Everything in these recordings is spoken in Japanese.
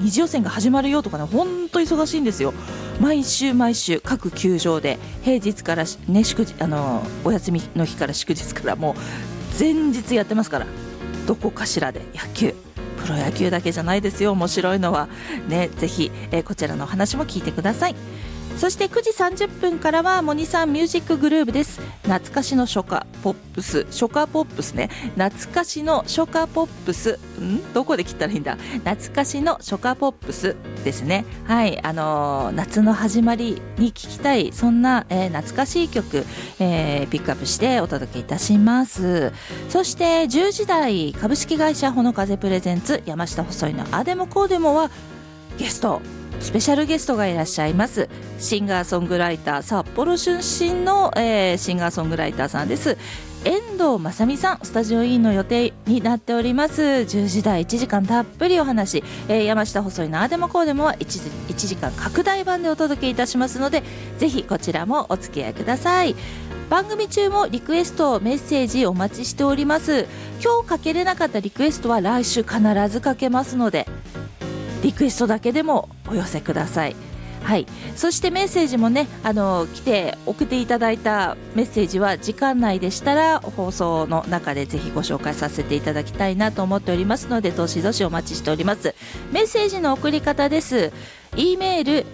二次予選が始まるよとかね、ほんと忙しいんですよ。毎週各球場で平日からね、お休みの日から祝日からもう前日やってますから、どこかしらで野球、プロ野球だけじゃないですよ、面白いのはね。ぜひ、こちらの話も聞いてください。そして9時30分からはモニさんミュージックグルーヴです。懐かしの初夏ポップスね、懐かしの初夏ポップス、どこで切ったらいいんだ、懐かしの初夏ポップスですね。はい、夏の始まりに聴きたい、そんな、懐かしい曲、ピックアップしてお届けいたします。そして10時台、株式会社ほの風プレゼンツ山下細いのあでもこうでもはスペシャルゲストがいらっしゃいます。シンガーソングライター、札幌出身の、シンガーソングライターさんです。遠藤正美さん、スタジオインの予定になっております。10時台1時間たっぷりお話、山下細いのあでもこうでもは 1時間拡大版でお届けいたしますので、ぜひこちらもお付き合いください。番組中もリクエストメッセージお待ちしております。今日かけれなかったリクエストは来週必ずかけますので、リクエストだけでもお寄せください。はい、そしてメッセージもね、来て送っていただいたメッセージは時間内でしたら放送の中でぜひご紹介させていただきたいなと思っておりますので、どしどしお待ちしております。メッセージの送り方です。 E メール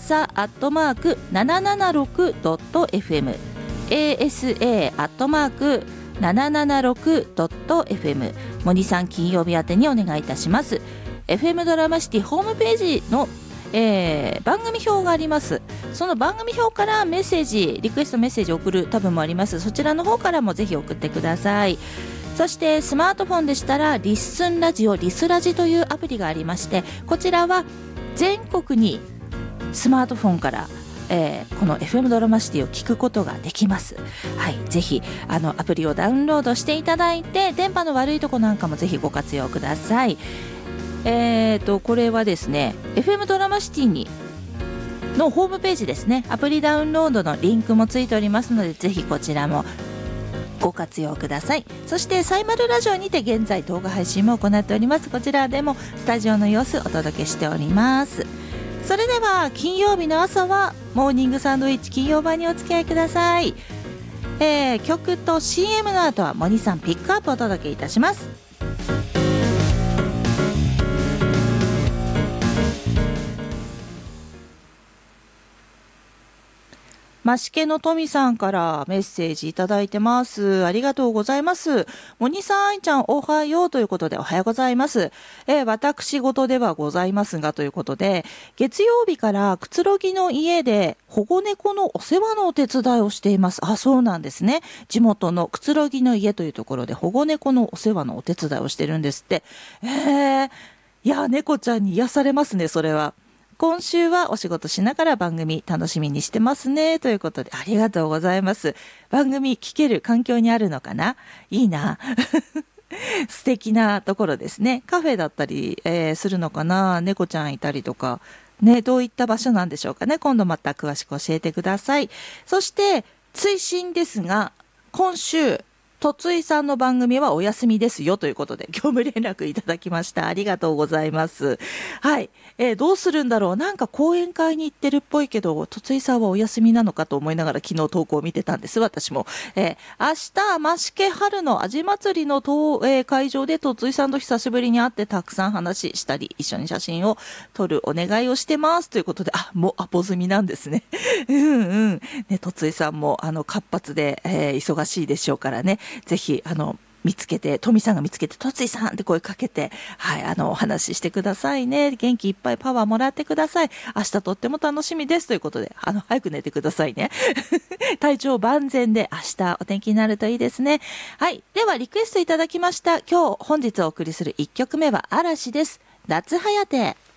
asa@776.fm asa@776.fm モニさん金曜日宛てにお願いいたします。FM ドラマシティホームページの、番組表があります。その番組表からメッセージ、リクエストメッセージを送るタブもあります。そちらの方からもぜひ送ってください。そしてスマートフォンでしたらリッスンラジオ、リスラジというアプリがありまして、こちらは全国にスマートフォンからこの FM ドラマシティを聞くことができます。はい、ぜひアプリをダウンロードしていただいて、電波の悪いとこなんかもぜひご活用ください。これはですね FM ドラマシティのホームページですね、アプリダウンロードのリンクもついておりますので、ぜひこちらもご活用ください。そしてサイマルラジオにて現在動画配信も行っております。こちらでもスタジオの様子お届けしております。それでは金曜日の朝はモーニングサンドイッチ金曜版にお付き合いください。曲と CM の後はモニさんピックアップをお届けいたします。マシケのトミさんからメッセージいただいてます。ありがとうございます。モニさん、アイちゃんおはようということで、おはようございます。私事ではございますがということで、月曜日からくつろぎの家で保護猫のお世話のお手伝いをしています。あ、そうなんですね。地元のくつろぎの家というところで保護猫のお世話のお手伝いをしてるんですって。いや、猫ちゃんに癒されますね、それは。今週はお仕事しながら番組楽しみにしてますねということで、ありがとうございます。番組聞ける環境にあるのかな、いいな素敵なところですね。カフェだったり、するのかな、猫ちゃんいたりとかね、どういった場所なんでしょうかね。今度また詳しく教えてください。そして追伸ですが、今週とついさんの番組はお休みですよということで業務連絡いただきました。ありがとうございます。はい、どうするんだろう、なんか講演会に行ってるっぽいけど、とついさんはお休みなのかと思いながら昨日投稿を見てたんです。私も、明日増毛春の味祭りの会場でとついさんと久しぶりに会ってたくさん話したり一緒に写真を撮るお願いをしてますということで、もうアポ済みなんですねね、とついさんも活発で、忙しいでしょうからね、ぜひ見つけて、トミさんが見つけて、とついさんって声かけて、はい、お話ししてくださいね。元気いっぱいパワーもらってください。明日とっても楽しみですということで、早く寝てくださいね。体調万全で明日お天気になるといいですね。はい、ではリクエストいただきました。本日お送りする1曲目は嵐です。夏はやて。